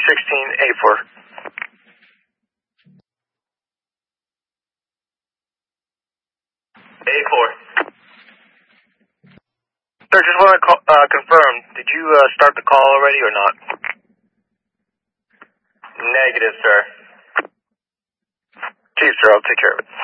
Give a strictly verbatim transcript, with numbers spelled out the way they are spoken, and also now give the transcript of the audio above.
sixteen A four. A four. Sir, just want to call, uh, confirm, did you uh, start the call already or not? Negative, sir. Chief, sir, I'll take care of it.